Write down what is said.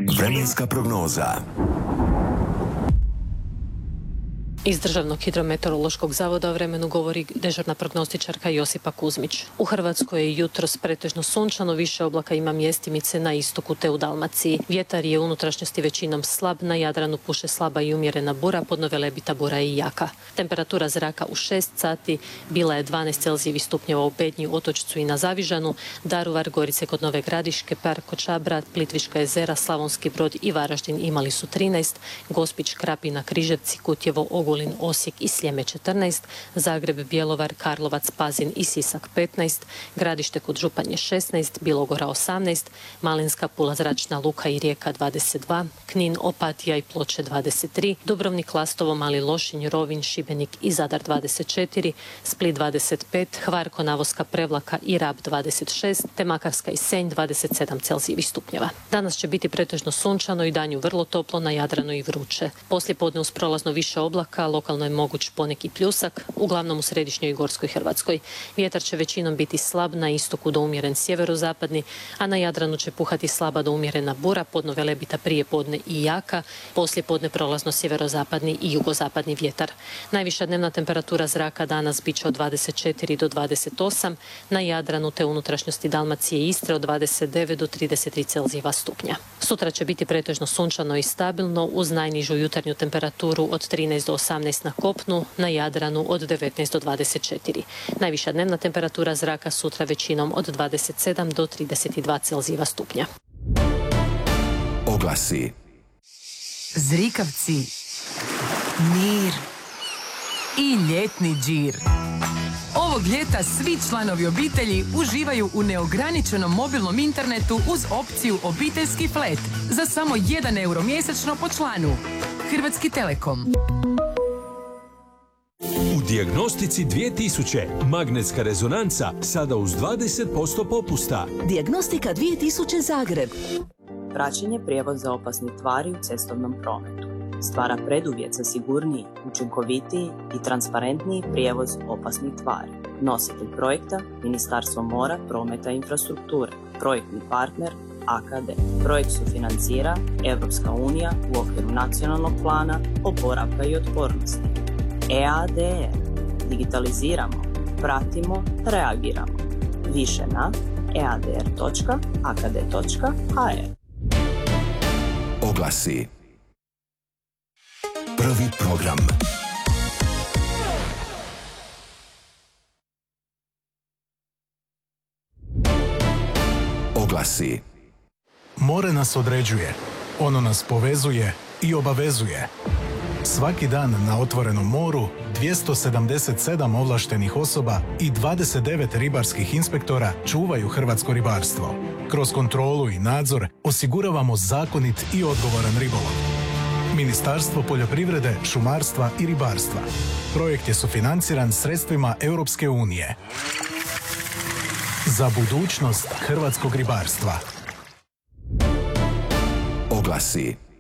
Vremenska prognoza. Iz Državnog hidrometeorološkog zavoda o vremenu govori dežurna prognostičarka Josipa Kuzmić. U Hrvatskoj je jutros pretežno sunčano, više oblaka ima mjestimice na istoku te u Dalmaciji. Vjetar je u unutrašnjosti većinom slab, na Jadranu puše slaba i umjerena bura, pod Velebita bura i jaka. Temperatura zraka u 6 sati bila je 12 celzijevih stupnjeva u Bednji, Otočcu i na Zavižanu, Daruvar, Gorice kod Nove Gradiške, Parko Čabra, Plitvička jezera, Slavonski Brod i Varaždin imali su 13, Gospić, Krapina, Križevci, Kutjevo, Ogulin, Osijek i Sljeme 14, Zagreb, Bjelovar, Karlovac, Pazin i Sisak 15, Gradište kod Županje 16, Bilogora 18, Malinska, Pula, Zračna luka i Rijeka 22, Knin, Opatija i Ploče 23, Dubrovnik, Lastovo, Mali Lošinj, Rovinj, Šibenik i Zadar 24, Split 25, Hvar, Konavoska, Prevlaka i Rab 26, te Makarska i Senj 27 celzijevih stupnjeva. Danas će biti pretežno sunčano i danju vrlo toplo, na Jadranu i vruće. Poslijepodne uz prolazno više oblaka, lokalno je moguć poneki pljusak, uglavnom u središnjoj i gorskoj Hrvatskoj. Vjetar će većinom biti slab, na istoku do umjeren sjeverozapadni, a na Jadranu će puhati slaba do umjerena bura, pod Velebita prije podne i jaka, poslije podne prolazno sjeverozapadni i jugozapadni vjetar. Najviša dnevna temperatura zraka danas bit će od 24 do 28, na Jadranu te unutrašnjosti Dalmacije i Istre od 29 do 33 celzijeva stupnja. Sutra će biti pretežno sunčano i stabilno, uz najnižu jutarnju temperaturu od 13 do 18 na kopnu, na Jadranu od 19 do 24. Najviša dnevna temperatura zraka sutra većinom od 27 do 32 celzijeva stupnja. Oglasi. Zrikavci, mir i ljetni džir. Ovog ljeta svi članovi obitelji uživaju u neograničenom mobilnom internetu uz opciju obiteljski flat za samo 1 euro mjesečno po članu. Hrvatski Telekom. U Dijagnostici 2000 magnetska rezonanca sada uz 20% popusta. Dijagnostika 2000 Zagreb. Praćenje prijevoza opasnih tvari u cestovnom prometu stvara preduvjet za sigurniji, učinkovitiji i transparentniji prijevoz opasnih tvari. Nositelj projekta Ministarstvo mora, prometa i infrastrukture. Projektni partner AKD. Projekt sufinancira Europska unija u okviru nacionalnog plana oporavka i otpornosti. EADR. Digitaliziramo, pratimo, reagiramo. Više na eadr.akd.hr. Oglasi. Prvi program. Oglasi. More nas određuje, ono nas povezuje i obavezuje. Svaki dan na otvorenom moru 277 ovlaštenih osoba i 29 ribarskih inspektora čuvaju hrvatsko ribarstvo. Kroz kontrolu i nadzor osiguravamo zakonit i odgovoran ribolov. Ministarstvo poljoprivrede, šumarstva i ribarstva. Projekt je sufinanciran sredstvima Europske unije. Za budućnost hrvatskog ribarstva. Oglasi.